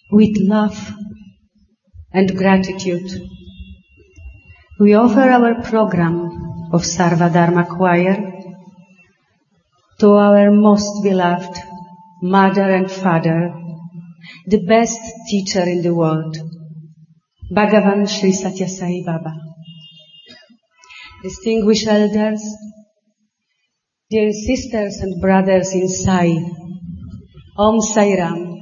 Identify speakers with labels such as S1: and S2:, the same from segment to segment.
S1: with love and gratitude, we offer our program of Sarva Dharma Choir to our most beloved mother and father, the best teacher in the world, Bhagavan Sri Satya Sai Baba. Distinguished elders, dear sisters and brothers in Sai, Om Sai Ram.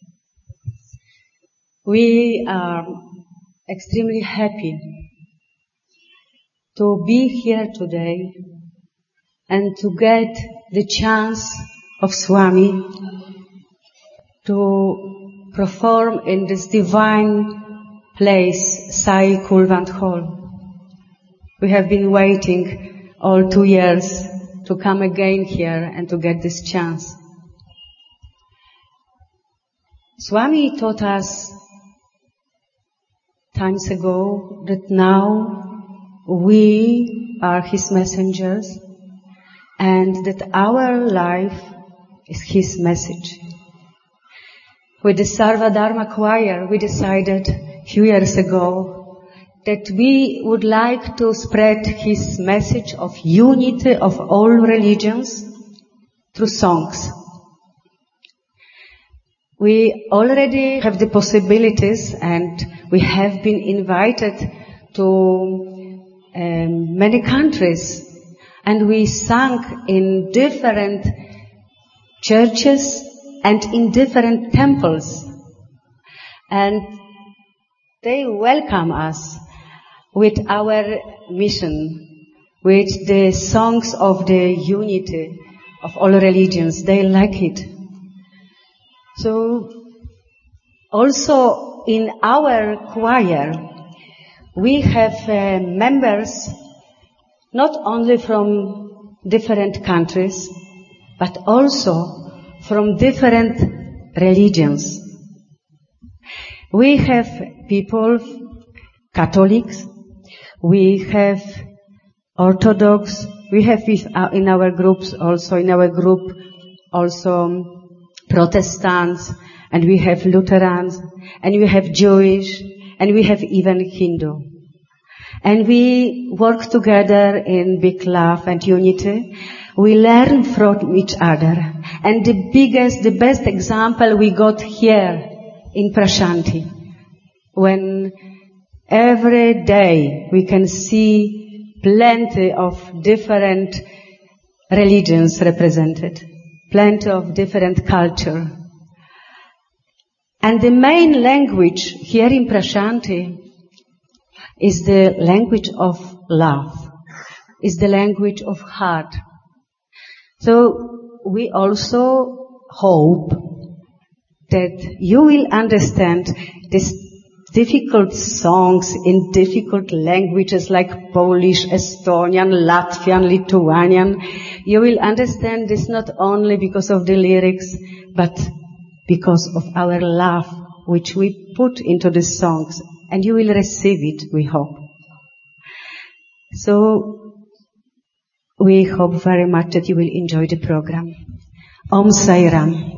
S1: We are extremely happy to be here today and to get the chance of Swami to perform in this divine place, Sai Kulwant Hall. We have been waiting all 2 years to come again here and to get this chance. Swami taught us times ago that now we are his messengers and that our life is his message. With the Sarva Dharma Choir, we decided a few years ago that we would like to spread his message of unity of all religions through songs. We already have the possibilities and we have been invited to many countries and we sang in different churches and in different temples. And they welcome us with our mission, with the songs of the unity of all religions. They like it. So, also in our choir, we have members not only from different countries, but also from different religions. We have people, Catholics, we have Orthodox, we have in our group also Protestants, and we have Lutherans, and we have Jewish, and we have even Hindu. And we work together in big love and unity. We learn from each other. And the best example we got here in Prashanti, when every day we can see plenty of different religions represented, plenty of different culture. And the main language here in Prashanti is the language of love, is the language of heart. So we also hope that you will understand these difficult songs in difficult languages like Polish, Estonian, Latvian, Lithuanian. You will understand this not only because of the lyrics, but because of our love which we put into the songs. And you will receive it, we hope. So, we hope very much that you will enjoy the program. Om Sai Ram.